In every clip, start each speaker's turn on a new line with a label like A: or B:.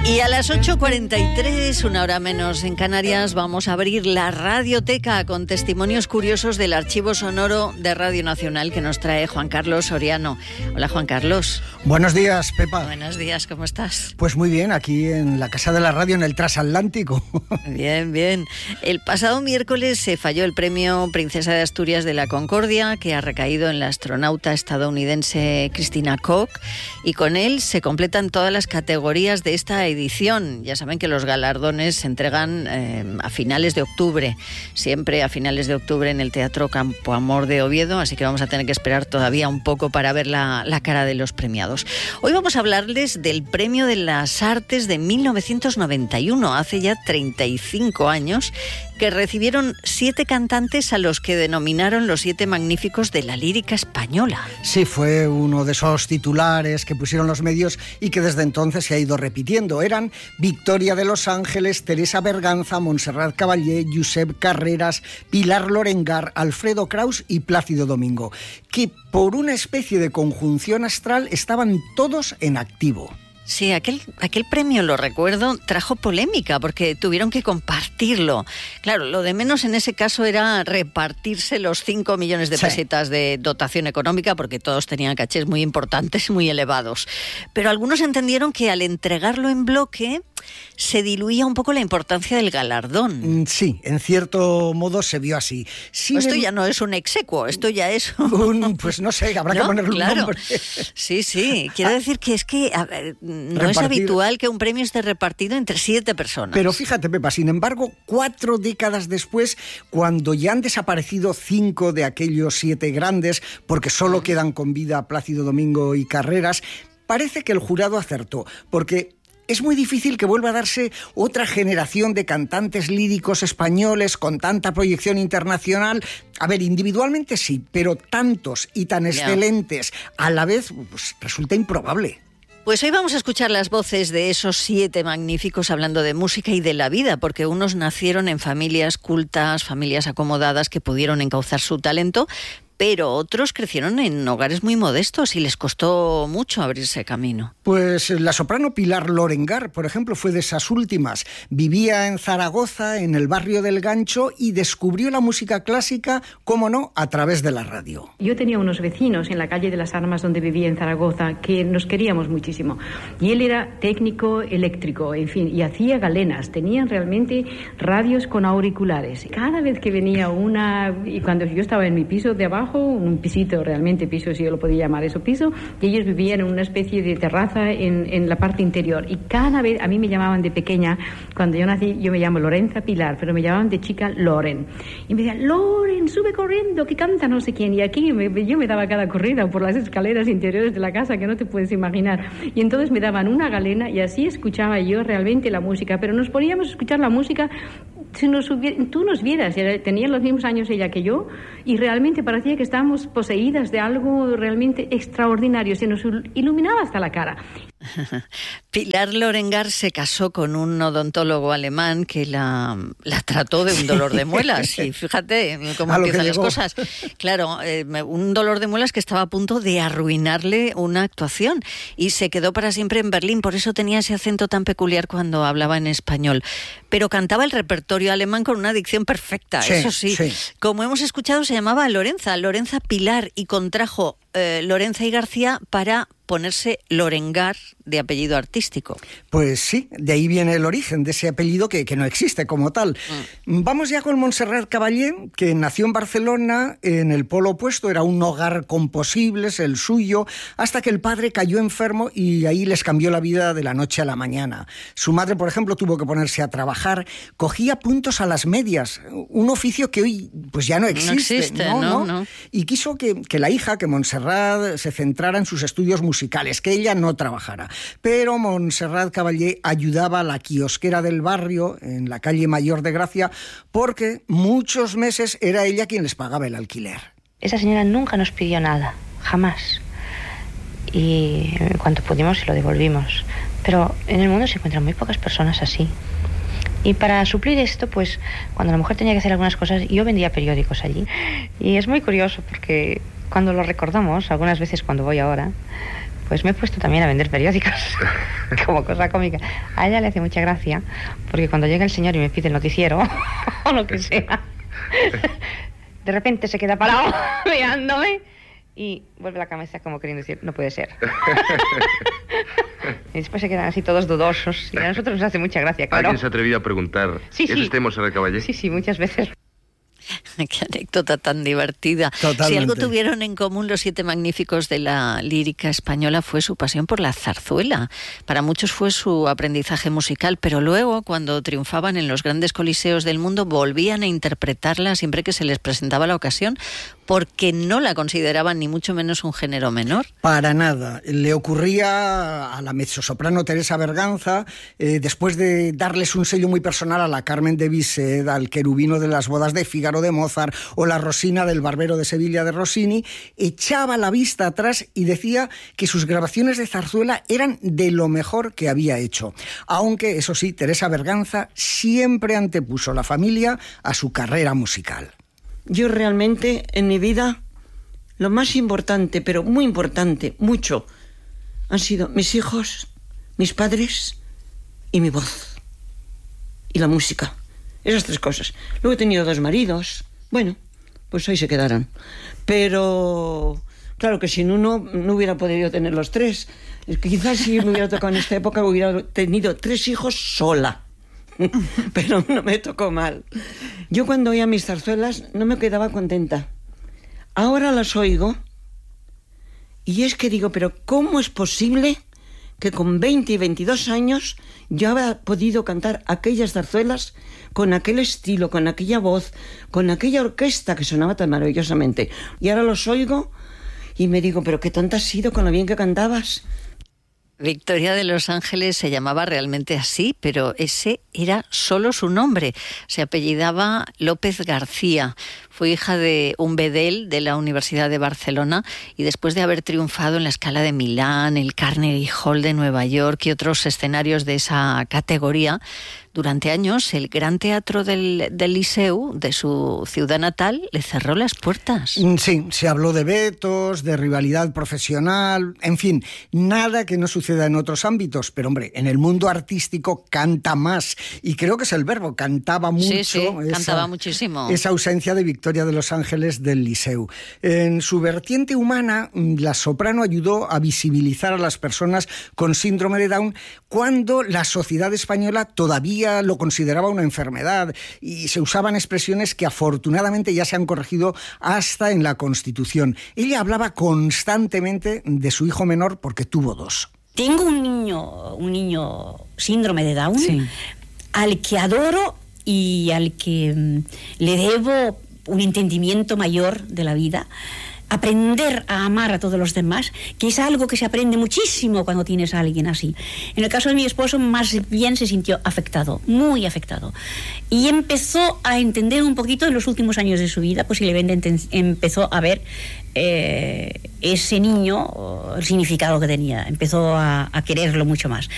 A: Y a las 8:43, una hora menos en Canarias, vamos a abrir la radioteca con testimonios curiosos del archivo sonoro de Radio Nacional que nos trae Juan Carlos Soriano. Hola, Juan Carlos.
B: Buenos días, Pepa.
A: Buenos días, ¿cómo estás?
B: Pues muy bien, aquí en la Casa de la Radio, en el Transatlántico.
A: Bien, bien. El pasado miércoles se falló el premio Princesa de Asturias de la Concordia, que ha recaído en la astronauta estadounidense Christina Koch, y con él se completan todas las categorías de esta edición. Ya saben que los galardones se entregan a finales de octubre, siempre a finales de octubre en el Teatro Campo Amor de Oviedo, así que vamos a tener que esperar todavía un poco para ver la cara de los premiados. Hoy vamos a hablarles del Premio de las Artes de 1991, hace ya 35 años, que recibieron 7 cantantes a los que denominaron los 7 magníficos de la lírica española.
B: Sí, fue uno de esos titulares que pusieron los medios y que desde entonces se ha ido repitiendo. Eran Victoria de los Ángeles, Teresa Berganza, Montserrat Caballé, Josep Carreras, Pilar Lorengar, Alfredo Kraus y Plácido Domingo, que por una especie de conjunción astral estaban todos en activo.
A: Sí, aquel premio, lo recuerdo, trajo polémica porque tuvieron que compartirlo. Claro, lo de menos en ese caso era repartirse los 5 millones de pesetas de dotación económica, porque todos tenían cachés muy importantes, muy elevados. Pero algunos entendieron que al entregarlo en bloque se diluía un poco la importancia del galardón.
B: Sí, en cierto modo se vio así.
A: Esto ya no es un exequo, esto ya es
B: pues no sé, habrá que ponerle un nombre.
A: Sí, quiero decir que es que no es habitual que un premio esté repartido entre 7 personas.
B: Pero fíjate, Pepa, sin embargo, 4 décadas después, cuando ya han desaparecido 5 de aquellos 7 grandes, porque solo quedan con vida Plácido Domingo y Carreras, parece que el jurado acertó, porque es muy difícil que vuelva a darse otra generación de cantantes líricos españoles con tanta proyección internacional. A ver, individualmente sí, pero tantos y tan excelentes a la vez, pues resulta improbable.
A: Pues hoy vamos a escuchar las voces de esos 7 magníficos hablando de música y de la vida, porque unos nacieron en familias cultas, familias acomodadas que pudieron encauzar su talento, pero otros crecieron en hogares muy modestos y les costó mucho abrirse camino.
B: Pues la soprano Pilar Lorengar, por ejemplo, fue de esas últimas. Vivía en Zaragoza, en el barrio del Gancho, y descubrió la música clásica, cómo no, a través de la radio.
C: Yo tenía unos vecinos en la calle de las Armas, donde vivía en Zaragoza, que nos queríamos muchísimo. Y él era técnico eléctrico, en fin, y hacía galenas. Tenían realmente radios con auriculares. Cada vez que venía y cuando yo estaba en mi piso de abajo, un pisito, realmente piso, si yo lo podía llamar eso piso, y ellos vivían en una especie de terraza en la parte interior, y cada vez, a mí me llamaban de pequeña, cuando yo nací, yo me llamo Lorenza Pilar, pero me llamaban de chica Loren, y me decían, Loren, sube corriendo, que canta no sé quién, y aquí yo me daba cada corrida por las escaleras interiores de la casa que no te puedes imaginar, y entonces me daban una galena, y así escuchaba yo realmente la música, pero nos poníamos a escuchar la música. Si tú nos vieras, tenía los mismos años ella que yo, y realmente parecía que estábamos poseídas de algo realmente extraordinario, se nos iluminaba hasta la cara.
A: Pilar Lorengar se casó con un odontólogo alemán que la trató de un dolor de muelas, y fíjate cómo empiezan las cosas. Claro, un dolor de muelas que estaba a punto de arruinarle una actuación, y se quedó para siempre en Berlín, por eso tenía ese acento tan peculiar cuando hablaba en español. Pero cantaba el repertorio alemán con una dicción perfecta, eso sí. Como hemos escuchado, se llamaba Lorenza Pilar, y contrajo Lorenza y García para ponerse Lorengar de apellido artístico.
B: Pues sí, de ahí viene el origen de ese apellido que no existe como tal. Vamos ya con Montserrat Caballé, que nació en Barcelona, en el polo opuesto, era un hogar con posibles, el suyo, hasta que el padre cayó enfermo y ahí les cambió la vida de la noche a la mañana. Su madre, por ejemplo, tuvo que ponerse a trabajar, cogía puntos a las medias, un oficio que hoy pues ya no existe. No. Y quiso que la hija, que Montserrat, se centrara en sus estudios musicales, que ella no trabajara. Pero Montserrat Caballé ayudaba a la quiosquera del barrio, en la calle Mayor de Gracia, porque muchos meses era ella quien les pagaba el alquiler.
D: Esa señora nunca nos pidió nada, jamás. Y en cuanto pudimos se lo devolvimos. Pero en el mundo se encuentran muy pocas personas así. Y para suplir esto, pues cuando la mujer tenía que hacer algunas cosas, yo vendía periódicos allí. Y es muy curioso porque cuando lo recordamos, algunas veces cuando voy ahora, pues me he puesto también a vender periódicos, como cosa cómica. A ella le hace mucha gracia, porque cuando llega el señor y me pide el noticiero, o lo que sea, de repente se queda parado mirándome y vuelve la cabeza como queriendo decir, no puede ser. Y después se quedan así todos dudosos, y a nosotros nos hace mucha gracia, claro.
E: ¿Alguien se ha atrevido a preguntar,
D: sí,
E: ¿es usted Montserrat Caballé?
D: Sí, muchas veces.
A: Qué anécdota tan divertida.
B: Totalmente.
A: Si algo tuvieron en común los 7 magníficos de la lírica española fue su pasión por la zarzuela. Para muchos fue su aprendizaje musical, pero luego, cuando triunfaban en los grandes coliseos del mundo, volvían a interpretarla siempre que se les presentaba la ocasión, porque no la consideraban ni mucho menos un género menor.
B: Para nada. Le ocurría a la mezzosoprano Teresa Berganza, después de darles un sello muy personal a la Carmen de Bizet, al Querubino de las bodas de Fígaro de Mozart o la Rosina del Barbero de Sevilla de Rossini, echaba la vista atrás y decía que sus grabaciones de zarzuela eran de lo mejor que había hecho. Aunque, eso sí, Teresa Berganza siempre antepuso la familia a su carrera musical.
F: Yo realmente, en mi vida, lo más importante, pero muy importante, mucho, han sido mis hijos, mis padres y mi voz. Y la música. Esas 3 cosas. Luego he tenido 2 maridos. Bueno, pues ahí se quedaron. Pero, claro que sin uno no hubiera podido tener los 3. Quizás si me hubiera tocado en esta época hubiera tenido 3 hijos sola. Pero no me tocó mal. Yo cuando oía mis zarzuelas no me quedaba contenta. Ahora las oigo y es que digo, pero ¿cómo es posible que con 20 y 22 años yo haya podido cantar aquellas zarzuelas con aquel estilo, con aquella voz, con aquella orquesta que sonaba tan maravillosamente? Y ahora los oigo y me digo, pero qué tonta has sido con lo bien que cantabas.
A: Victoria de los Ángeles se llamaba realmente así, pero ese era solo su nombre. Se apellidaba López García. Fue hija de un bedel de la Universidad de Barcelona y después de haber triunfado en la Scala de Milán, el Carnegie Hall de Nueva York y otros escenarios de esa categoría, durante años el Gran Teatro del Liceu, de su ciudad natal, le cerró las puertas.
B: Sí, se habló de vetos, de rivalidad profesional, en fin, nada que no suceda en otros ámbitos, pero hombre, en el mundo artístico canta más, y creo que es el verbo, cantaba mucho.
A: Sí, cantaba muchísimo.
B: Esa ausencia de Victoria de los Ángeles del Liceu. En su vertiente humana, la soprano ayudó a visibilizar a las personas con síndrome de Down cuando la sociedad española todavía lo consideraba una enfermedad y se usaban expresiones que afortunadamente ya se han corregido hasta en la Constitución. Ella hablaba constantemente de su hijo menor porque tuvo 2.
G: Tengo un niño síndrome de Down, sí, al que adoro y al que le debo un entendimiento mayor de la vida, aprender a amar a todos los demás, que es algo que se aprende muchísimo cuando tienes a alguien así. En el caso de mi esposo, más bien se sintió afectado, muy afectado, y empezó a entender un poquito en los últimos años de su vida, posiblemente empezó a ver ese niño, el significado que tenía, empezó a quererlo mucho más.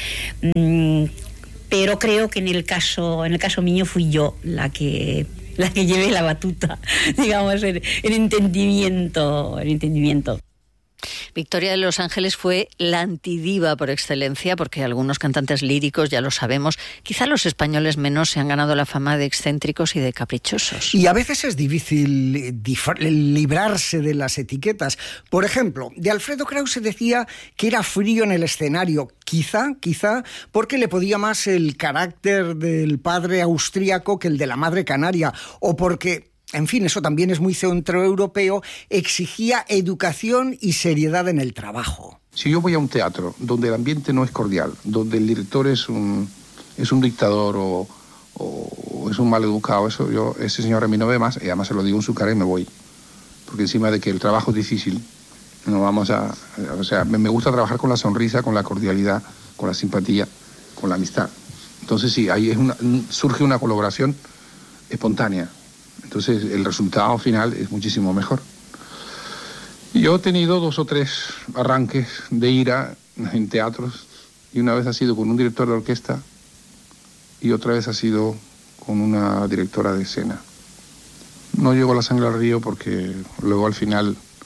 G: Pero creo que en el caso mío fui yo la que llevé la batuta, digamos, en entendimiento.
A: Victoria de los Ángeles fue la antidiva por excelencia, porque algunos cantantes líricos, ya lo sabemos, quizá los españoles menos, se han ganado la fama de excéntricos y de caprichosos.
B: Y a veces es difícil librarse de las etiquetas. Por ejemplo, de Alfredo Krause decía que era frío en el escenario, quizá porque le podía más el carácter del padre austríaco que el de la madre canaria, o porque, en fin, eso también es muy centroeuropeo, exigía educación y seriedad en el trabajo.
H: Si yo voy a un teatro donde el ambiente no es cordial, donde el director es un dictador o es un maleducado, ese señor a mí no ve más, y además se lo digo en su cara y me voy. Porque encima de que el trabajo es difícil, no vamos a... O sea, me gusta trabajar con la sonrisa, con la cordialidad, con la simpatía, con la amistad. Entonces sí, ahí surge una colaboración espontánea. Entonces el resultado final es muchísimo mejor. Yo he tenido 2 o 3 arranques de ira en teatros, y una vez ha sido con un director de orquesta y otra vez ha sido con una directora de escena. No llegó la sangre al río porque luego al final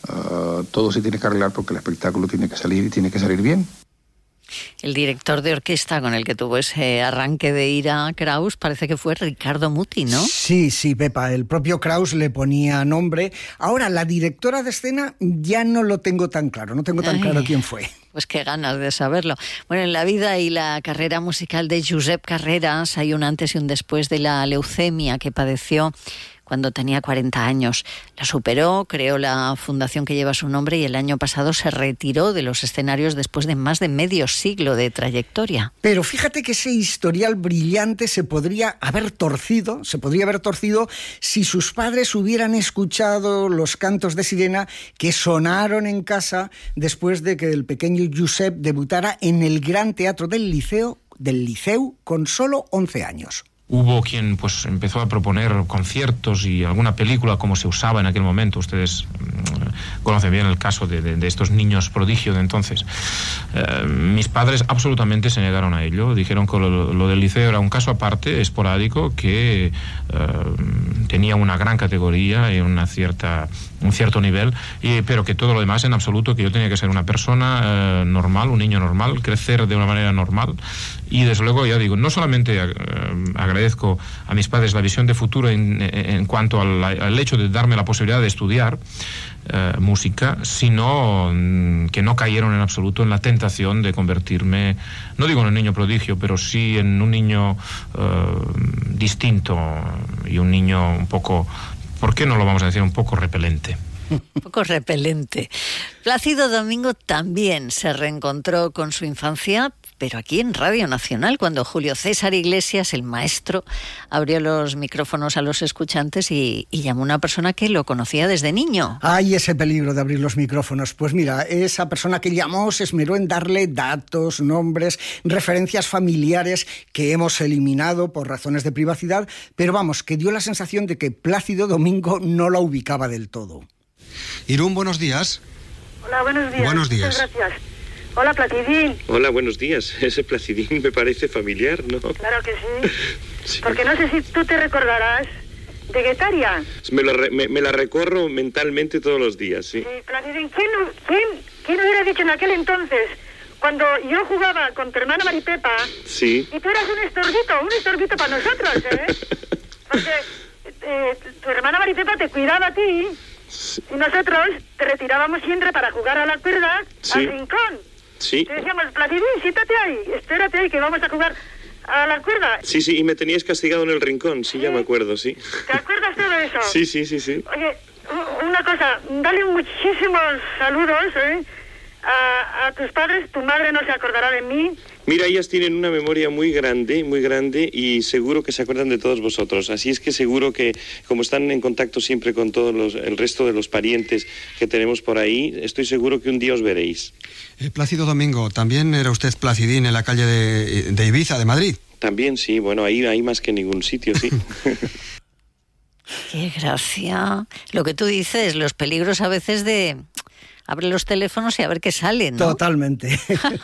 H: todo se tiene que arreglar porque el espectáculo tiene que salir y tiene que salir bien.
A: El director de orquesta con el que tuvo ese arranque de ira a Kraus parece que fue Ricardo Muti, ¿no?
B: Sí, Pepa, el propio Kraus le ponía nombre. Ahora, la directora de escena ya no lo tengo tan claro, no tengo tan claro quién fue.
A: Pues qué ganas de saberlo. Bueno, en la vida y la carrera musical de Josep Carreras hay un antes y un después de la leucemia que padeció cuando tenía 40 años. La superó, creó la fundación que lleva su nombre y el año pasado se retiró de los escenarios después de más de medio siglo de trayectoria.
B: Pero fíjate que ese historial brillante se podría haber torcido si sus padres hubieran escuchado los cantos de sirena que sonaron en casa después de que el pequeño Josep debutara en el Gran Teatro del Liceu con solo 11 años.
I: Hubo quien pues empezó a proponer conciertos y alguna película como se usaba en aquel momento. Ustedes conocen bien el caso de estos niños prodigio de entonces. Mis padres absolutamente se negaron a ello. Dijeron que lo del liceo era un caso aparte, esporádico, que tenía una gran categoría y un cierto nivel, pero que todo lo demás en absoluto, que yo tenía que ser una persona normal, un niño normal, crecer de una manera normal. Y desde luego, ya digo, no solamente agradezco a mis padres la visión de futuro en cuanto al hecho de darme la posibilidad de estudiar música, sino que no cayeron en absoluto en la tentación de convertirme, no digo en un niño prodigio, pero sí en un niño distinto y un niño un poco, ¿por qué no lo vamos a decir? Un poco repelente.
A: Un poco repelente. Plácido Domingo también se reencontró con su infancia, pero aquí en Radio Nacional, cuando Julio César Iglesias, el maestro, abrió los micrófonos a los escuchantes y llamó a una persona que lo conocía desde niño.
B: ¡Ay, ese peligro de abrir los micrófonos! Pues mira, esa persona que llamó se esmeró en darle datos, nombres, referencias familiares que hemos eliminado por razones de privacidad, pero vamos, que dio la sensación de que Plácido Domingo no la ubicaba del todo.
J: Irún, buenos días.
K: Hola, buenos días.
J: Buenos días.
K: Muchas gracias. Hola, Placidín.
E: Hola, buenos días. Ese Placidín me parece familiar, ¿no?
K: Claro que sí.
E: Sí.
K: Porque no sé si tú te recordarás de Guetaria.
E: Me la recorro mentalmente todos los días, sí.
K: Sí, Placidín. ¿Quién hubiera dicho en aquel entonces, cuando yo jugaba con tu hermana Maripepa,
E: sí,
K: y tú eras un estorbito para nosotros, ¿eh? Porque tu hermana Maripepa te cuidaba a ti, sí, y nosotros te retirábamos siempre para jugar a la cuerda, sí, al rincón.
E: Sí.
K: Te decíamos, Placidín, siéntate ahí, espérate ahí, que vamos a jugar a la cuerda.
E: Sí, y me tenías castigado en el rincón, sí, ya me acuerdo, sí.
K: ¿Te acuerdas todo eso?
E: Sí.
K: Oye, una cosa, dale muchísimos saludos, a tus padres. Tu madre no se acordará de mí.
E: Mira, ellas tienen una memoria muy grande, y seguro que se acuerdan de todos vosotros. Así es que seguro que, como están en contacto siempre con todos el resto de los parientes que tenemos por ahí, estoy seguro que un día os veréis.
J: Plácido Domingo, ¿también era usted Placidín en la calle de Ibiza, de Madrid?
E: También, sí. Bueno, ahí hay más que en ningún sitio, sí.
A: Qué gracia. Lo que tú dices, los peligros a veces de... Abre los teléfonos y a ver qué sale, ¿no?
B: Totalmente.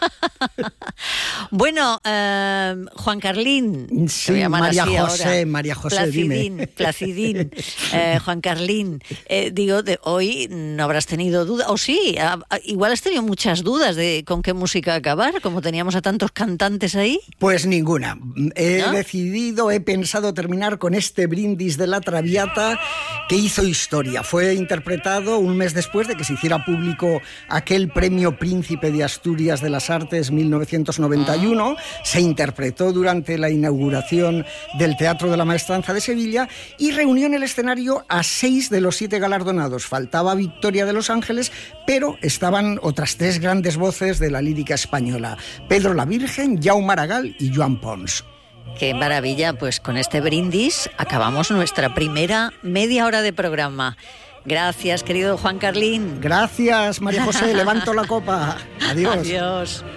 A: Bueno, Juan Carlín.
B: Sí, María José,
A: Placidín. Juan Carlín. Hoy no habrás tenido dudas, o sí, igual has tenido muchas dudas de con qué música acabar, como teníamos a tantos cantantes ahí.
B: Pues ninguna. He pensado terminar con este brindis de la Traviata que hizo historia. Fue interpretado un mes después de que se hiciera público aquel premio Príncipe de Asturias de las Artes 1991, se interpretó durante la inauguración del Teatro de la Maestranza de Sevilla y reunió en el escenario a 6 de los 7 galardonados. Faltaba Victoria de los Ángeles, pero estaban otras 3 grandes voces de la lírica española: Pedro la Virgen, Jaume Aragal y Joan Pons.
A: Qué maravilla, pues con este brindis acabamos nuestra primera media hora de programa. Gracias, querido Juan Carlín.
B: Gracias, María José. Levanto la copa. Adiós.
A: Adiós.